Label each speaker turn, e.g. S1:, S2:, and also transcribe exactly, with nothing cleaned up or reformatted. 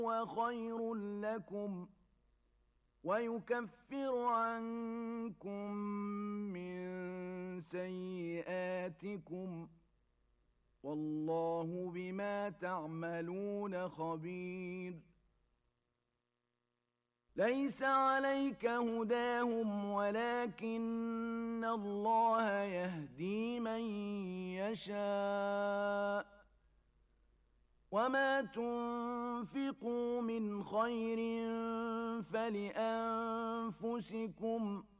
S1: هو خير لكم ويكفر عنكم من سيئاتكم والله بما تعملون خبير. ليس عليك هداهم ولكن الله يهدي من يشاء وما تنفقوا من خير فلأنفسكم